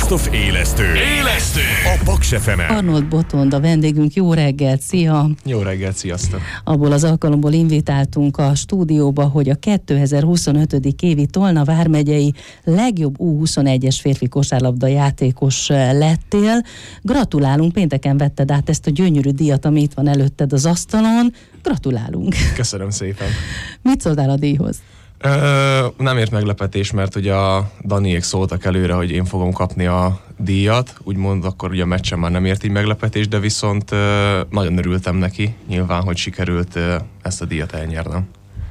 Best of élesztő. A Paks FM-en. Arnold Botond a vendégünk, jó reggelt, szia! Jó reggelt, sziasztok! Abból az alkalomból invitáltunk a stúdióba, hogy a 2025. évi Tolna vármegyei legjobb U21-es férfi kosárlabda játékos lettél. Gratulálunk, pénteken vetted át ezt a gyönyörű díjat, ami itt van előtted az asztalon. Gratulálunk! Köszönöm szépen! Mit szóltál a díjhoz? Nem ért meglepetés, mert ugye a Daniék szóltak előre, hogy én fogom kapni a díjat, úgymond akkor ugye a meccsen már nem ért így meglepetés, de viszont nagyon örültem neki, nyilván, hogy sikerült ezt a díjat elnyernem.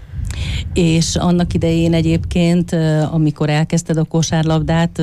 És annak idején egyébként, amikor elkezdted a kosárlabdát,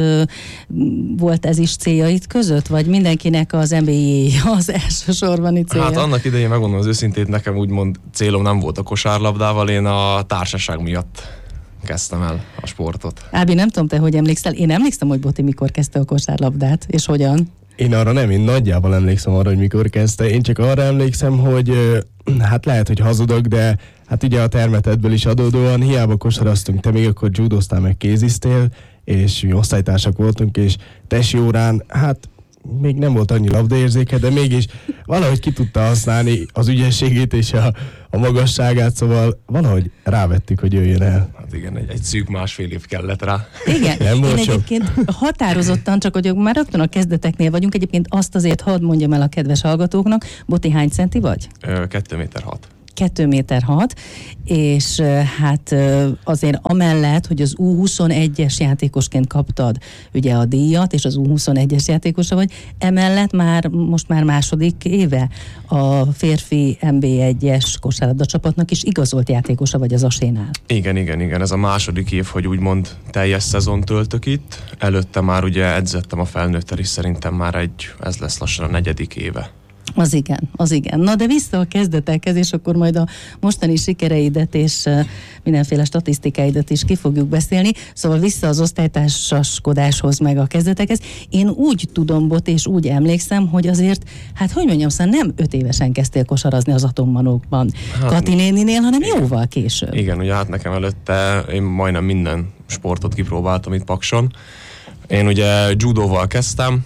volt ez is céljaid között? Vagy mindenkinek az NBA az elsősorban célja? Hát annak idején, megmondom az őszintét, nekem úgymond célom nem volt a kosárlabdával, én a társaság miatt kezdtem el a sportot. Ábi, nem tudom te, hogy emlékszel. Én emlékszem, hogy Boti mikor kezdte a kosárlabdát, és hogyan? Én arra nem, én nagyjából emlékszem arra, hogy mikor kezdte. Én csak arra emlékszem, hogy hát lehet, hogy hazudok, de hát ugye a termetedből is adódóan hiába kosaraztunk, te még akkor judoztál, meg kéziztél, és mi osztálytársak voltunk, és tesi órán, hát még nem volt annyi labdaérzéke, de mégis valahogy ki tudta használni az ügyességét és a magasságát, szóval valahogy rávettük, hogy jöjjön el. Hát igen, egy szűk másfél év kellett rá. Igen, nem én egyébként határozottan, csak hogy már rögtön a kezdeteknél vagyunk, egyébként azt azért hadd mondjam el a kedves hallgatóknak, Boti, hány centi vagy? 2,6 méter. 2,6 méter, és hát azért amellett, hogy az U21-es játékosként kaptad ugye a díjat, és az U21-es játékosa vagy, emellett most már második éve a férfi NB1-es kosárlabda csapatnak is igazolt játékosa vagy az Asénál. Igen, ez a második év, hogy úgymond teljes szezon töltök itt. Előtte már ugye edzettem a felnőttel is, szerintem már ez lesz lassan a 4. éve. Az igen. Na de vissza a kezdetekhez, és akkor majd a mostani sikereidet és mindenféle statisztikáidat is ki fogjuk beszélni. Szóval vissza az osztálytársaskodáshoz meg a kezdetekhez. Én úgy tudom, Bot, és úgy emlékszem, hogy azért, hát hogy mondjam, szóval nem 5 évesen kezdtél kosarazni az Atommanókban Kati néninél, hanem jóval később. Igen, ugye hát nekem előtte én majdnem minden sportot kipróbáltam itt Pakson. Én ugye judóval kezdtem,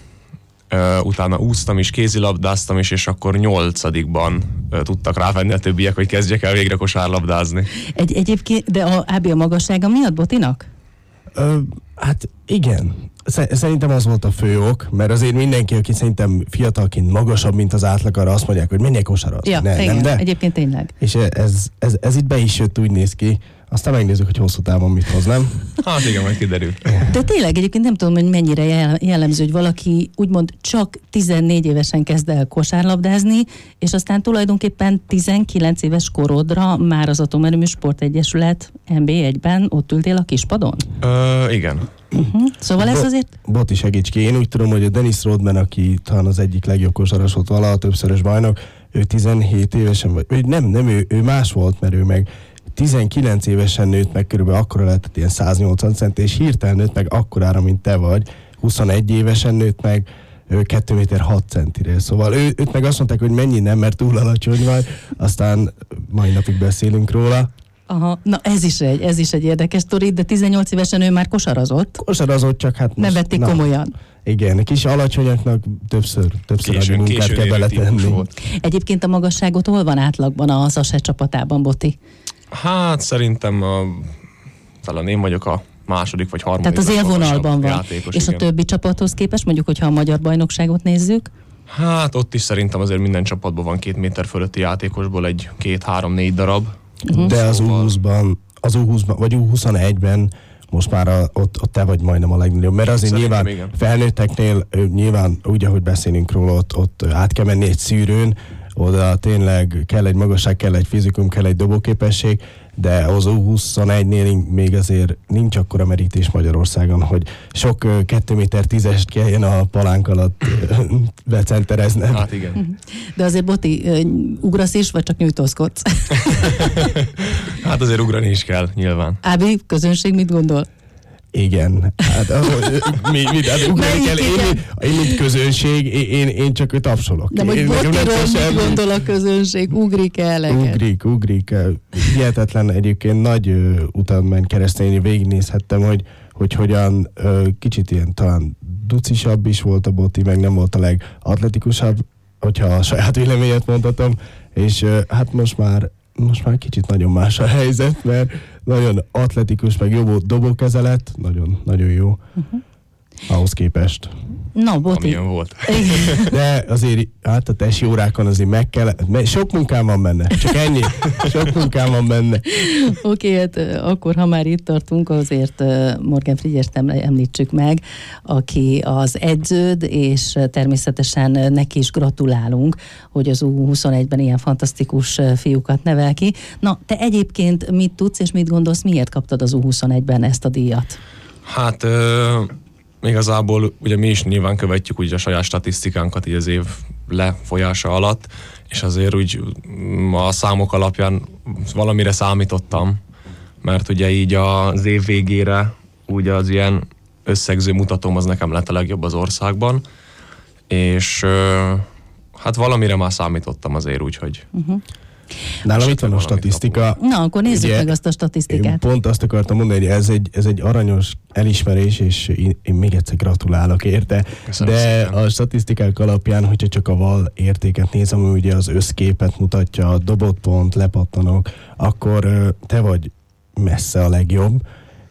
utána úsztam is, kézilabdáztam is, és akkor 8-ban tudtak rávenni a többiek, hogy kezdjek el végre kosárlabdázni. Egyébként, de a magassága miatt Botinak? Hát igen. Szerintem az volt a fő ok, mert azért mindenki, aki szerintem fiatalként magasabb, mint az átlag, arra azt mondják, hogy menjek kosarazni. Ja, igen, nem, de? Egyébként tényleg. És ez itt be is jött, úgy néz ki. Aztán megnézzük, hogy hosszú távon mit hoz, nem? Hát igen, majd kiderül. De tényleg egyébként nem tudom, hogy mennyire jellemző, hogy valaki úgymond csak 14 évesen kezd el kosárlabdázni, és aztán tulajdonképpen 19 éves korodra már az Atomerőmű Sportegyesület NB1-ben ott ültél a kispadon? Igen. Szóval ez azért... Boti, segíts ki. Én úgy tudom, hogy a Dennis Rodman, aki talán az egyik legjobb kosaras volt valaha, többszörös bajnok, ő 17 évesen, vagy nem, ő más volt, mert ő meg 19 évesen nőtt meg, körülbelül akkora lehetett, ilyen 180 cent, és hirtelen nőtt meg akkorára, mint te vagy. 21 évesen nőtt meg 2 méter 6 centire. Szóval őt meg azt mondták, hogy mennyi nem, mert túl alacsony vagy, aztán mai napig beszélünk róla. Aha, na ez is egy érdekes sztori, de 18 évesen ő már kosarazott. Kosarazott, csak hát most... Nem vették komolyan. Igen, kis alacsonyaknak többször annyi munkát kell beletenni. Egyébként a magasságot hol van átlagban az ASE csapatában, Boti? Hát szerintem talán én vagyok a második vagy harmadik. Tehát az élvonalban van. Játékos, és igen. A többi csapathoz képest, mondjuk, hogyha a magyar bajnokságot nézzük? Hát ott is szerintem azért minden csapatban van 2 méter fölötti játékosból egy 2-3-4 darab. De az U20-ban, vagy U21-ben most már ott te vagy majdnem a legnagyobb, mert azért szerintem nyilván felnőtteknél nyilván úgy, ahogy beszélünk róla, ott át kell menni egy szűrőn, oda tényleg kell egy magasság, kell egy fizikum, kell egy dobóképesség, de az U21-nél még azért nincs akkora merítés Magyarországon, hogy sok 2 méter 10-est kelljen a palánk alatt becentereznem. Hát igen. De azért Boti, ugrasz is, vagy csak nyújtózkodsz? Hát azért ugrani is kell, nyilván. Ábi, közönség mit gondol? Igen. Hát ugrani kell. Én mint közönség, én csak tapsolok. De hogy Botiról mit gondol a közönség? Ugrik eleget? Ugrik. Hihetetlen egyébként nagy utamon keresztül én végignézhettem, hogy hogy hogyan kicsit ilyen talán ducisabb is volt a Boti, meg nem volt a legatletikusabb, hogyha a saját véleményet mondhatom, és hát most már kicsit nagyon más a helyzet, mert nagyon atletikus, meg jó dobókezelet, nagyon, nagyon jó. Ahhoz képest. Na, Boti. Amilyen volt. De azért hát a tesi órákon azért meg kell, sok munkám van benne, csak ennyi, sok munkám van benne. Oké, hát akkor, ha már itt tartunk, azért Morgan Frigyest említsük meg, aki az edződ, és természetesen neki is gratulálunk, hogy az U21-ben ilyen fantasztikus fiúkat nevel ki. Na, te egyébként mit tudsz, és mit gondolsz, miért kaptad az U21-ben ezt a díjat? Hát igazából ugye mi is nyilván követjük ugye a saját statisztikánkat így az év lefolyása alatt, és azért úgy a számok alapján valamire számítottam, mert ugye így az év végére úgy az ilyen összegző mutatóm az nekem lett a legjobb az országban, és hát valamire már számítottam azért úgy, hogy nálam itt van a statisztika. Na, akkor nézzük meg azt a statisztikát. Én pont azt akartam mondani, hogy ez egy aranyos elismerés, és én még egyszer gratulálok érte. Köszönöm de szépen. A statisztikák alapján, hogyha csak a VAL értéket nézem, ami ugye az összképet mutatja, a dobott pont, lepattanok, akkor te vagy messze a legjobb.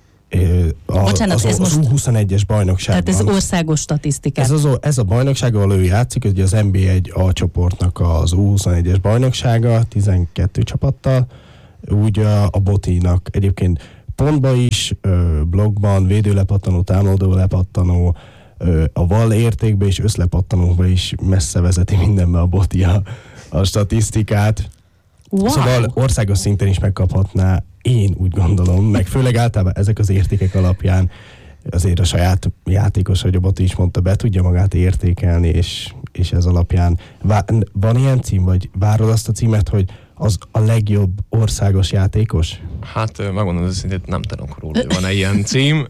Bocsánat, az ez most U21-es bajnokságban. Tehát ez országos statisztikák. Ez a bajnokság, ahol ő játszik, ugye az NB1 A csoportnak az U21-es bajnoksága, 12 csapattal, úgy a Botinak egyébként pontban is, blokkban, védőlepattanó, támadó lepattanó, a VAL értékbe és összlepattanóba is messze vezeti mindenbe a Boti a statisztikát. Wow. Szóval országos szinten is megkaphatná, én úgy gondolom, meg főleg általában ezek az értékek alapján azért a saját játékos, hogy a Boti is mondta, be tudja magát értékelni, és ez alapján van ilyen cím, vagy várod azt a címet, hogy az a legjobb országos játékos? Hát megmondom az őszintén, nem tudom róla, hogy van-e ilyen cím,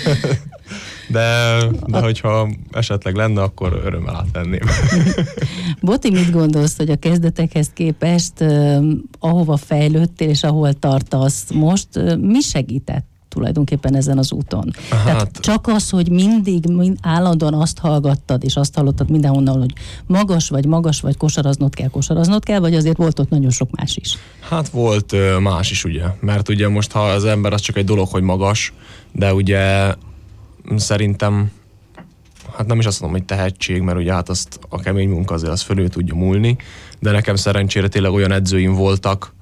de hogyha esetleg lenne, akkor örömmel átvenném. Boti, mit gondolsz, hogy a kezdetekhez képest ahova fejlődtél, és ahol tartasz most, mi segített tulajdonképpen ezen az úton? Hát, Tehát csak az, hogy mindig állandóan azt hallgattad, és azt hallottad mindenhonnan, hogy magas vagy, kosaraznod kell, vagy azért volt ott nagyon sok más is? Hát volt más is ugye, mert ugye most ha az ember az csak egy dolog, hogy magas, de ugye szerintem, hát nem is azt mondom, hogy tehetség, mert ugye hát azt a kemény munka azért az fölül tudja múlni, de nekem szerencsére tényleg olyan edzőim voltak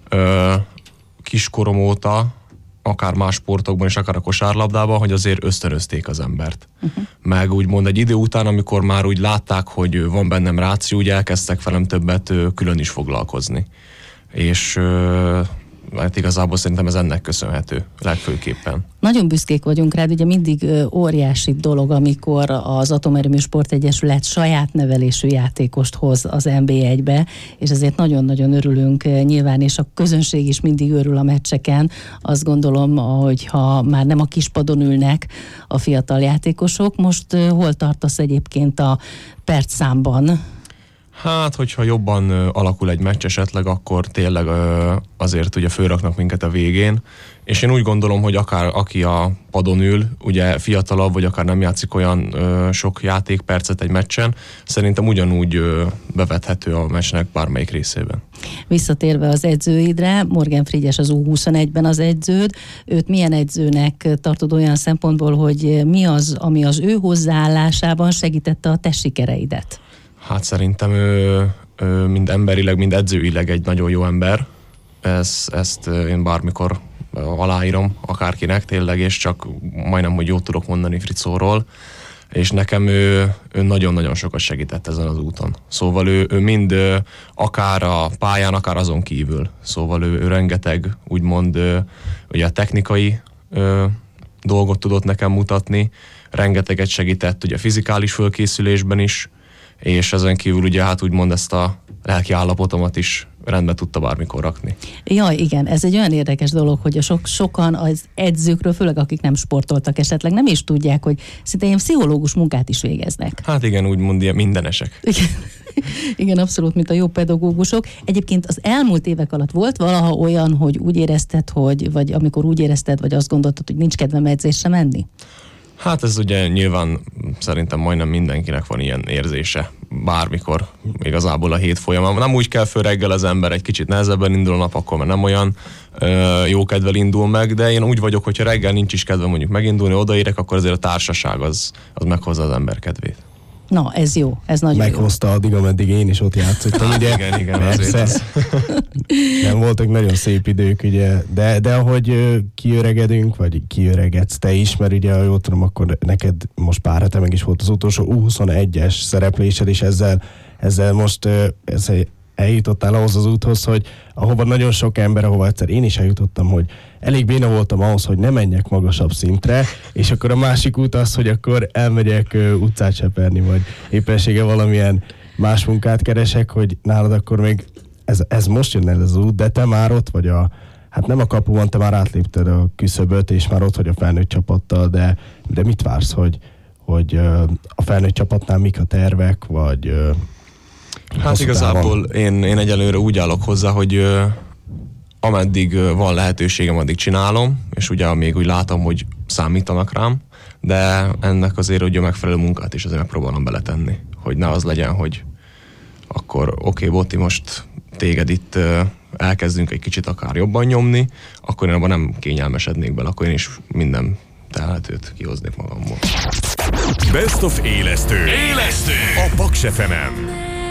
kiskorom óta, akár más sportokban és akár a kosárlabdában, hogy azért ösztönözték az embert. Meg úgymond egy idő után, amikor már úgy látták, hogy van bennem ráció, úgy elkezdtek velem többet külön is foglalkozni. És hát igazából szerintem ez ennek köszönhető legfőképpen. Nagyon büszkék vagyunk rád, ugye mindig óriási dolog, amikor az Atomerőmű Sportegyesület saját nevelésű játékost hoz az NB1-be, és ezért nagyon-nagyon örülünk nyilván, és a közönség is mindig örül a meccseken. Azt gondolom, hogy ha már nem a kispadon ülnek a fiatal játékosok, most hol tartasz egyébként a percszámban? Hát, hogyha jobban alakul egy meccs esetleg, akkor tényleg azért ugye fölraknak minket a végén, és én úgy gondolom, hogy akár aki a padon ül, ugye fiatalabb, vagy akár nem játszik olyan sok játékpercet egy meccsen, szerintem ugyanúgy bevethető a meccsnek bármelyik részében. Visszatérve az edzőidre, Morgan Frigyes az U21-ben az edződ, őt milyen edzőnek tartod olyan szempontból, hogy mi az, ami az ő hozzáállásában segítette a te sikereidet? Hát szerintem ő mind emberileg, mind edzőileg egy nagyon jó ember. Ezt én bármikor aláírom akárkinek tényleg, és csak majdnem, hogy jót tudok mondani Fricóról. És nekem ő nagyon-nagyon sokat segített ezen az úton. Szóval ő mind akár a pályán, akár azon kívül. Szóval ő rengeteg úgymond ugye a technikai dolgot tudott nekem mutatni, rengeteget segített ugye a fizikális fölkészülésben is, és ezen kívül ugye hát úgymond ezt a lelki állapotomat is rendbe tudta bármikor rakni. Jaj, igen, ez egy olyan érdekes dolog, hogy sokan az edzőkről, főleg akik nem sportoltak esetleg, nem is tudják, hogy szinte ilyen pszichológus munkát is végeznek. Hát igen, úgymond ilyen mindenesek. Igen. Igen, abszolút, mint a jó pedagógusok. Egyébként az elmúlt évek alatt volt valaha olyan, hogy úgy érezted, vagy amikor úgy érezted, vagy azt gondoltad, hogy nincs kedvem edzésre menni? Hát ez ugye nyilván szerintem majdnem mindenkinek van ilyen érzése, bármikor, igazából a hét folyamán. Nem úgy kell föl reggel az ember, egy kicsit nehezebben indul a nap, akkor már nem olyan jó kedvel indul meg, de én úgy vagyok, hogyha reggel nincs is kedve mondjuk megindulni, odaérek, akkor azért a társaság az meghozza az ember kedvét. Na, ez jó, ez nagyon jó. Meghozta addig, ameddig én is ott játszottam, ugye? Igen, azért. Nem voltak nagyon szép idők, ugye, de ahogy kiöregedünk, vagy kiöregedsz te is, mert ugye, ha jól tudom, akkor neked most pár hete meg is volt az utolsó U21-es szereplésed, és ezzel most eljutottál ahhoz az úthoz, hogy ahova nagyon sok ember, ahova egyszer én is eljutottam, hogy elég béna voltam ahhoz, hogy ne menjek magasabb szintre, és akkor a másik út az, hogy akkor elmegyek utcát seperni, vagy éppenséggel valamilyen más munkát keresek, hogy nálad akkor még ez most jön el az út, de te már ott vagy hát nem a kapuban, te már átlépted a küszöböt, és már ott vagy a felnőtt csapattal, de mit vársz, hogy a felnőtt csapatnál mik a tervek, vagy hát igazából én egyelőre úgy állok hozzá, hogy ameddig van lehetőségem, addig csinálom, és ugye még úgy látom, hogy számítanak rám, de ennek azért ugye megfelelő munkát is azért megpróbálom beletenni, hogy ne az legyen, hogy akkor oké, Botti, most téged itt elkezdünk egy kicsit akár jobban nyomni, akkor én abban nem kényelmesednék bele, akkor én is minden telhetőt kihoznék magamból. Best of élesztő. A Paks FM-en.